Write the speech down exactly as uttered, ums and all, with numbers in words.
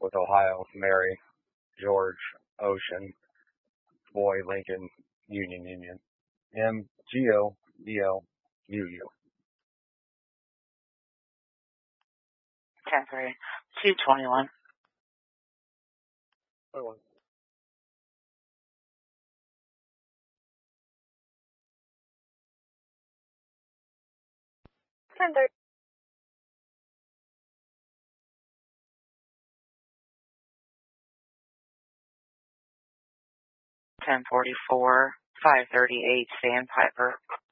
with Ohio, Mary, George, Ocean, Boy, Lincoln, Union, Union. M, G, O, B, L, U, U. ten three. two twenty-one. twenty-one. ten thirty. ten forty-four. five thirty-eight. Sandpiper.